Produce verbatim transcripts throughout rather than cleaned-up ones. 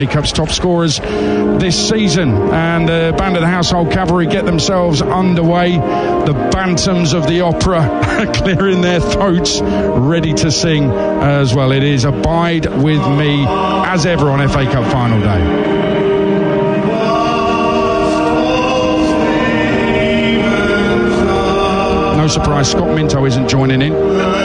Cup's top scorers this season, and the band of the Household Cavalry get themselves underway. The Bantams of the Opera clearing their throats, ready to sing as well. It is Abide With Me, as ever on F A Cup final day. No surprise, Scott Minto isn't joining in.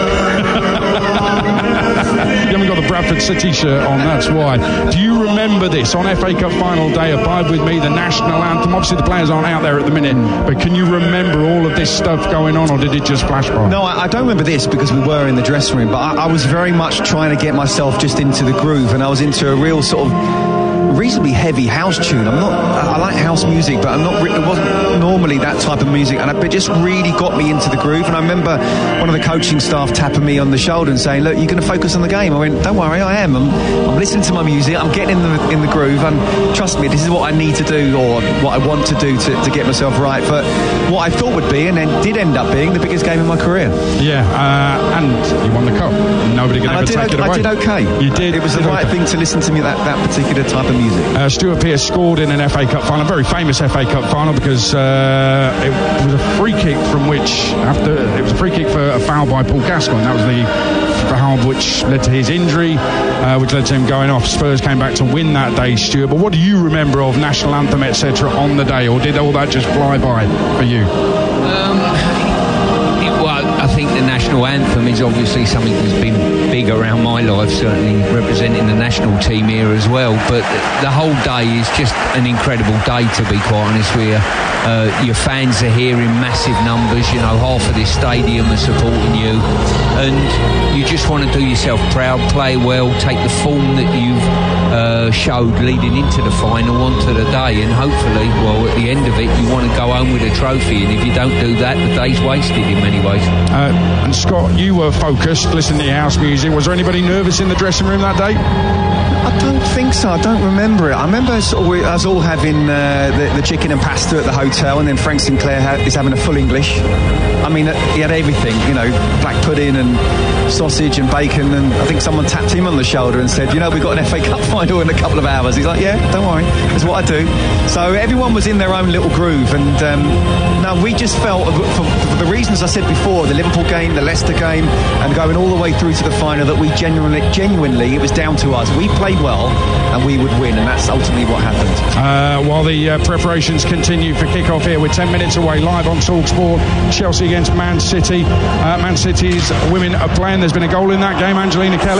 You haven't got the Bradford City shirt on, that's why. Do you remember this on F A Cup final day? Abide With Me, the national anthem. Obviously the players aren't out there at the minute, but can you remember all of this stuff going on, or did it just flash by? No, I, I don't remember this because we were in the dressing room, but I, I was very much trying to get myself just into the groove, and I was into a real sort of reasonably heavy house tune. I'm not, I like house music, but I'm not, it wasn't normally that type of music, and it just really got me into the groove. And I remember one of the coaching staff tapping me on the shoulder and saying, look, you're going to focus on the game. I went, don't worry, I am. I'm, I'm listening to my music, I'm getting in the, in the groove, and trust me, this is what I need to do, or what I want to do to, to get myself right for what I thought would be, and then did end up being, the biggest game in my career. Yeah, uh, and you won the cup. Nobody can ever take it away. I did okay. You did. It was the right okay. thing to listen to me, that, that particular type of music. Uh, Stuart Pearce scored in an F A Cup final, a very famous F A Cup final, because uh, it was a free kick from which, after it was a free kick for a foul by Paul Gascoigne. That was the foul which led to his injury, uh, which led to him going off. Spurs came back to win that day, Stuart. But what do you remember of national anthem, et cetera, on the day, or did all that just fly by for you? Um, it, well, I think the national anthem is obviously something that's been big around my life, certainly representing the national team here as well. But the whole day is just an incredible day, to be quite honest with you. Uh, your fans are here in massive numbers, you know, half of this stadium are supporting you, and you just want to do yourself proud, play well, take the form that you've uh, showed leading into the final onto the day, and hopefully, well, at the end of it, you want to go home with a trophy, and if you don't do that, the day's wasted in many ways. Uh, and Scott, you were focused, listening to your house music. Was there anybody nervous in the dressing room that day? I don't think so. I don't remember it. I remember sort of we, us all having uh, the, the chicken and pasta at the hotel, and then Frank Sinclair ha- is having a full English. I mean, he had everything, you know, black pudding and sausage and bacon, and I think someone tapped him on the shoulder and said, you know, we've got an F A Cup final in a couple of hours. He's like, yeah, don't worry, that's what I do. So everyone was in their own little groove, and um, no, we just felt, for, for the reasons I said before, the Liverpool game, the Leicester game, and going all the way through to the final, that we genuinely, genuinely, it was down to us. We played well, and we would win, and that's ultimately what happened. Uh, while the uh, preparations continue for kick-off here, we're ten minutes away, live on TalkSport. Chelsea against Man City. Uh, Man City's women are playing. There's been a goal in that game, Angelina Kelly.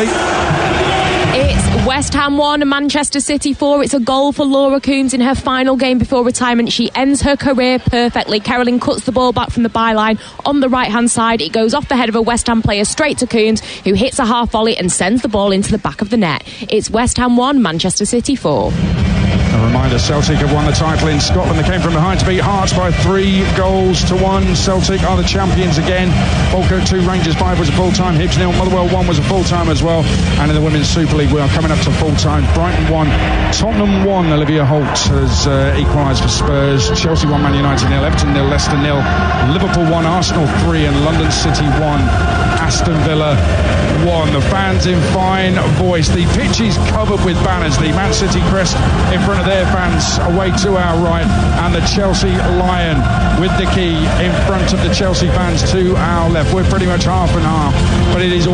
It's West Ham one, Manchester City four. It's a goal for Laura Coombs in her final game before retirement. She ends her career perfectly. Carolyn cuts the ball back from the byline on the right-hand side. It goes off the head of a West Ham player straight to Coombs, who hits a half volley and sends the ball into the back of the net. It's West Ham one, Manchester City four. A reminder, Celtic have won the title in Scotland. They came from behind to beat Hearts by three goals to one. Celtic are the champions again. Falkirk two, Rangers five was a full-time. Hibs nil, Motherwell one was a full-time as well. And in the Women's Super League, we are coming up to full-time. Brighton one, Tottenham one. Olivia Holt has uh, equalised for Spurs. Chelsea one, Man United nil, Everton nil, Leicester nil, Liverpool one, Arsenal three, and London City one, Aston Villa one. The fans in fine voice. The pitch is covered with banners. The Man City crest in front of their fans away to our right, and the Chelsea Lion with the key in front of the Chelsea fans to our left. We're pretty much half and half, but it is all